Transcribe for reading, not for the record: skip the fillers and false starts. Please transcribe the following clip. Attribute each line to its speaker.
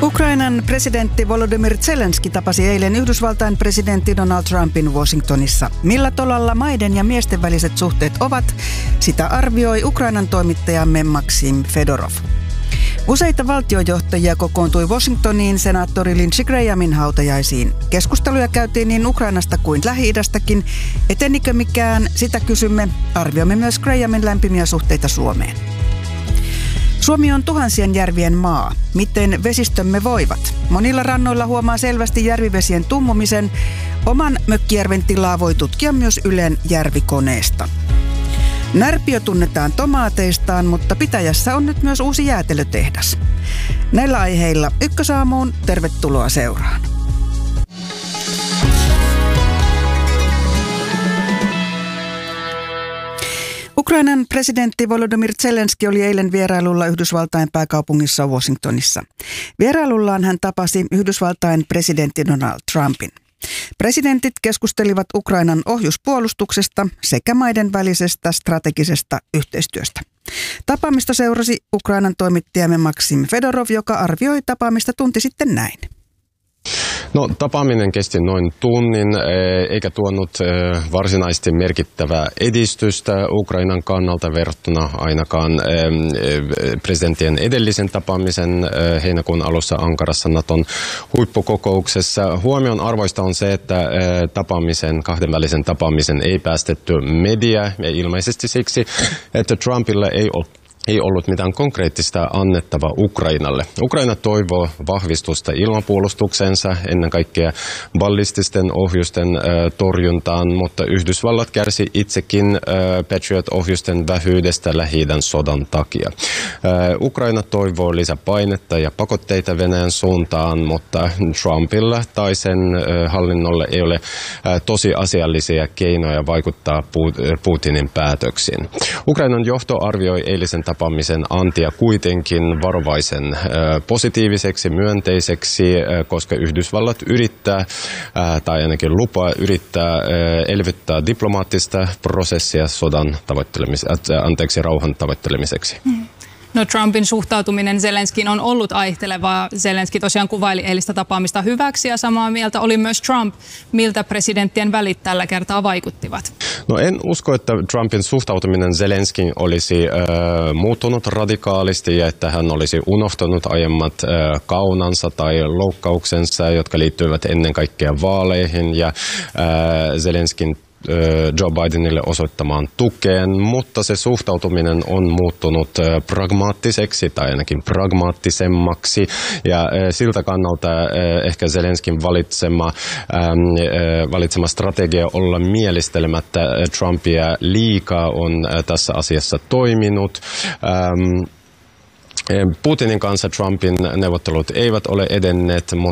Speaker 1: Ukrainan presidentti Volodymyr Zelenski tapasi eilen Yhdysvaltain presidentti Donald Trumpin Washingtonissa. Millä tolalla maiden ja miesten väliset suhteet ovat, sitä arvioi Ukrainan toimittajamme Maksim Fedorov. Useita valtiojohtajia kokoontui Washingtoniin senaattori Lindsey Grahamin hautajaisiin. Keskusteluja käytiin niin Ukrainasta kuin Lähi-idästäkin. Etenikö mikään, sitä kysymme. Arvioimme myös Grahamin lämpimiä suhteita Suomeen. Suomi on tuhansien järvien maa. Miten vesistömme voivat? Monilla rannoilla huomaa selvästi järvivesien tummumisen. Oman mökkijärven tilaa voi tutkia myös Ylen järvikoneesta. Närpiö tunnetaan tomaateistaan, mutta pitäjässä on nyt myös uusi jäätelötehdas. Näillä aiheilla Ykkösaamuun, tervetuloa seuraan. Ukrainan presidentti Volodymyr Zelenski oli eilen vierailulla Yhdysvaltain pääkaupungissa Washingtonissa. Vierailullaan hän tapasi Yhdysvaltain presidentti Donald Trumpin. Presidentit keskustelivat Ukrainan ohjuspuolustuksesta sekä maiden välisestä strategisesta yhteistyöstä. Tapaamista seurasi Ukrainan toimittajamme Maksim Fedorov, joka arvioi tapaamista tunti sitten näin.
Speaker 2: No, tapaaminen kesti noin tunnin, eikä tuonut varsinaisesti merkittävää edistystä Ukrainan kannalta verrattuna ainakaan presidenttien edellisen tapaamisen heinäkuun alussa Ankarassa Naton huippukokouksessa. Huomion arvoista on se, että kahdenvälisen tapaamisen ei päästetty media, ilmeisesti siksi, että Trumpilla ei ollut mitään konkreettista annettavaa Ukrainalle. Ukraina toivoo vahvistusta ilmapuolustuksensa, ennen kaikkea ballististen ohjusten torjuntaan, mutta Yhdysvallat kärsi itsekin Patriot-ohjusten vähyydestä Lähi-idän sodan takia. Ukraina toivoo lisäpainetta ja pakotteita Venäjän suuntaan, mutta Trumpilla tai sen hallinnolle ei ole tosiasiallisia keinoja vaikuttaa Putinin päätöksiin. Ukrainan johto arvioi eilisen tapaamisen antia kuitenkin varovaisen positiiviseksi, myönteiseksi, koska Yhdysvallat yrittää, tai ainakin lupaa yrittää elvyttää diplomaattista prosessia rauhan tavoittelemiseksi.
Speaker 3: No, Trumpin suhtautuminen Zelenskiin on ollut aihtelevaa. Zelenski tosiaan kuvaili eilistä tapaamista hyväksi ja samaa mieltä oli myös Trump. Miltä presidenttien välit tällä kertaa vaikuttivat?
Speaker 2: No, en usko, että Trumpin suhtautuminen Zelenskiin olisi muuttunut radikaalisti ja että hän olisi unohtanut aiemmat kaunansa tai loukkauksensa, jotka liittyvät ennen kaikkea vaaleihin ja Zelenskin Joe Bidenille osoittamaan tukeen, mutta se suhtautuminen on muuttunut pragmaattiseksi tai ainakin pragmaattisemmaksi ja siltä kannalta ehkä Zelenskin valitsema strategia olla mielistelemättä Trumpia liikaa on tässä asiassa toiminut. Putinin kanssa Trumpin neuvottelut eivät ole edenneet, mutta